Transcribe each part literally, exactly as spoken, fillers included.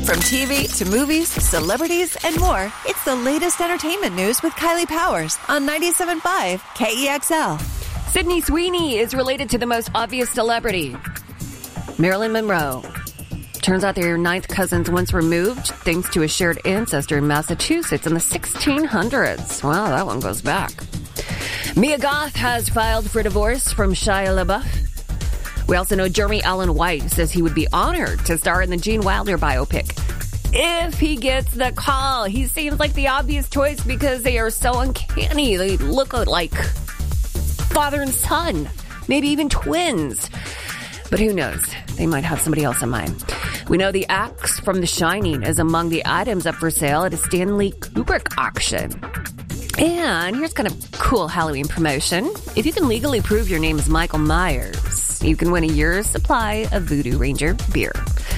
From T V to movies, celebrities, and more, it's the latest entertainment news with Kylie Powers on ninety-seven point five K E X L. Sydney Sweeney is related to the most obvious celebrity, Marilyn Monroe. Turns out they're ninth cousins once removed, thanks to a shared ancestor in Massachusetts in the sixteen hundreds. Wow, that one goes back. Mia Goth has filed for divorce from Shia LaBeouf. We also know Jeremy Allen White says he would be honored to star in the Gene Wilder biopic if he gets the call. He seems like the obvious choice because they are so uncanny. They look like father and son, maybe even twins. But who knows? They might have somebody else in mind. We know the axe from The Shining is among the items up for sale at a Stanley Kubrick auction. And here's kind of cool Halloween promotion. If you can legally prove your name is Michael Myers, you can win a year's supply of Voodoo Ranger beer.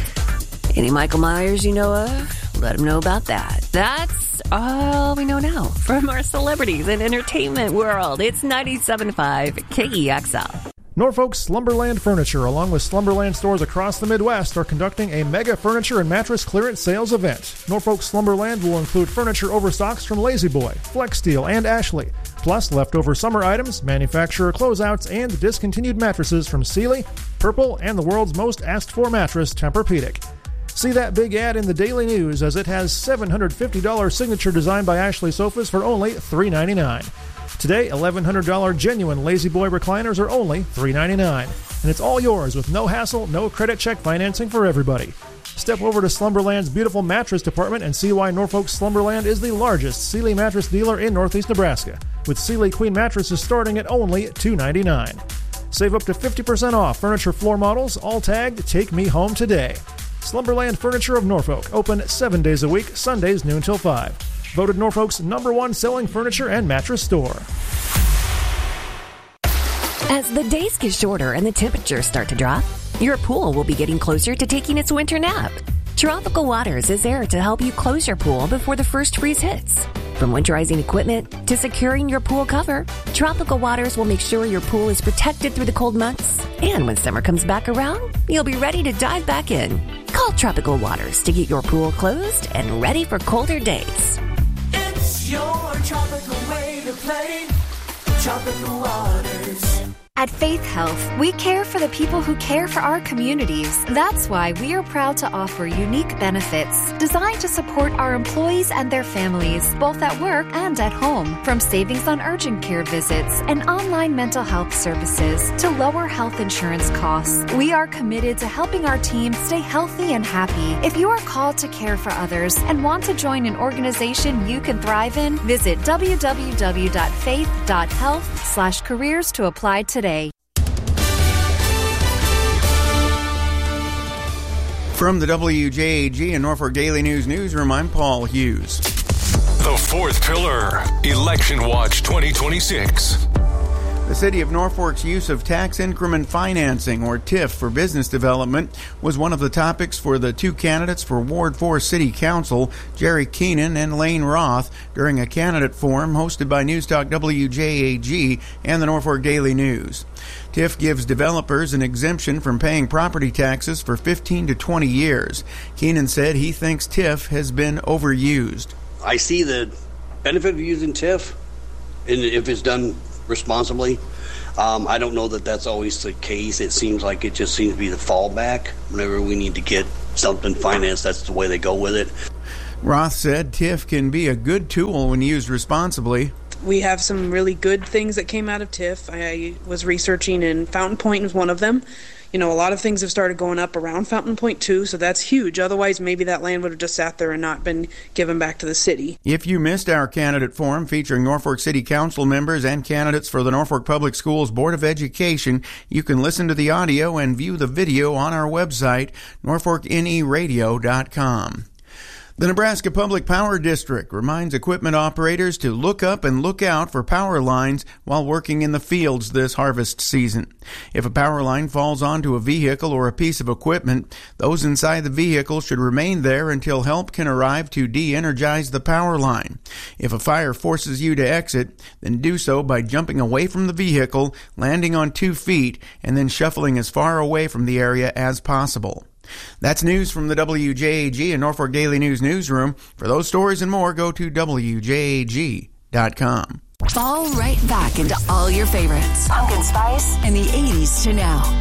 Any Michael Myers you know of, let them know about that. That's all we know now from our celebrities and entertainment world. It's ninety-seven point five K E X L. Norfolk's Slumberland Furniture, along with Slumberland stores across the Midwest, are conducting a mega furniture and mattress clearance sales event. Norfolk Slumberland will include furniture overstocks from La-Z-Boy, Flex Steel, and Ashley, plus leftover summer items, manufacturer closeouts, and discontinued mattresses from Sealy, Purple, and the world's most asked-for mattress, Tempur-Pedic. See that big ad in the Daily News, as it has seven hundred fifty dollars signature design by Ashley sofas for only three hundred ninety-nine dollars. Today, eleven hundred dollars genuine La-Z-Boy recliners are only three hundred ninety-nine dollars. And it's all yours with no hassle, no credit check financing for everybody. Step over to Slumberland's beautiful mattress department and see why Norfolk Slumberland is the largest Sealy mattress dealer in Northeast Nebraska, with Sealy Queen mattresses starting at only two hundred ninety-nine dollars. Save up to fifty percent off furniture floor models, all tagged Take Me Home Today. Slumberland Furniture of Norfolk, open seven days a week, Sundays noon till five. Voted Norfolk's number one selling furniture and mattress store. As the days get shorter and the temperatures start to drop, your pool will be getting closer to taking its winter nap. Tropical Waters is there to help you close your pool before the first freeze hits. From winterizing equipment to securing your pool cover, Tropical Waters will make sure your pool is protected through the cold months. And when summer comes back around, you'll be ready to dive back in. Call Tropical Waters to get your pool closed and ready for colder days. It's your tropical way to play. Tropical Waters. At Faith Health, we care for the people who care for our communities. That's why we are proud to offer unique benefits designed to support our employees and their families, both at work and at home. From savings on urgent care visits and online mental health services to lower health insurance costs, we are committed to helping our team stay healthy and happy. If you are called to care for others and want to join an organization you can thrive in, visit w w w dot faith dot health slash careers to apply today. From the W J A G and Norfolk Daily News newsroom, I'm Paul Hughes. The Fourth Pillar, Election Watch twenty twenty-six. The City of Norfolk's use of tax increment financing, or T I F, for business development was one of the topics for the two candidates for Ward four City Council, Jerry Keenan and Lane Roth, during a candidate forum hosted by Newstalk W J A G and the Norfolk Daily News. T I F gives developers an exemption from paying property taxes for fifteen to twenty years. Keenan said he thinks T I F has been overused. I see the benefit of using T I F, and if it's done responsibly. Um, I don't know that that's always the case. It seems like it just seems to be the fallback. Whenever we need to get something financed, that's the way they go with it. Roth said T I F can be a good tool when used responsibly. We have some really good things that came out of T I F. I was researching, and Fountain Point is one of them. You know, a lot of things have started going up around Fountain Point too, so that's huge. Otherwise, maybe that land would have just sat there and not been given back to the city. If you missed our candidate forum featuring Norfolk City Council members and candidates for the Norfolk Public Schools Board of Education, you can listen to the audio and view the video on our website, norfolk n e radio dot com. The Nebraska Public Power District reminds equipment operators to look up and look out for power lines while working in the fields this harvest season. If a power line falls onto a vehicle or a piece of equipment, those inside the vehicle should remain there until help can arrive to de-energize the power line. If a fire forces you to exit, then do so by jumping away from the vehicle, landing on two feet, and then shuffling as far away from the area as possible. That's news from the W J A G and Norfolk Daily News newsroom. For those stories and more, go to W J A G dot com. Fall right back into all your favorites. Pumpkin Spice in the eighties to now.